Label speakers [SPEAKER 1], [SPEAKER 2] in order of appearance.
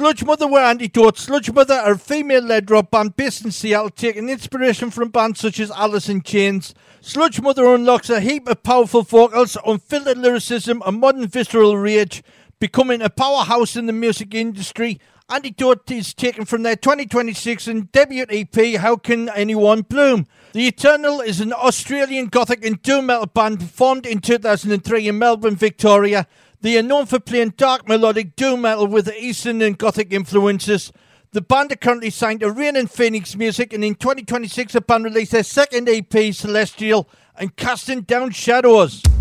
[SPEAKER 1] Sludge Mother were Antidote. Sludge Mother are a female-led rock band based in Seattle, taking inspiration from bands such as Alice in Chains. Sludge Mother unlocks a heap of powerful vocals, unfiltered lyricism and modern visceral rage, becoming a powerhouse in the music industry. Antidote is taken from their 2026 and debut EP, How Can Anyone Bloom? The Eternal is an Australian gothic and doom metal band formed in 2003 in Melbourne, Victoria. They are known for playing dark melodic doom metal with Eastern and Gothic influences. The band are currently signed to Rain and Phoenix Music, and in 2026 the band released their second EP, Celestial, and Casting Down Shadows.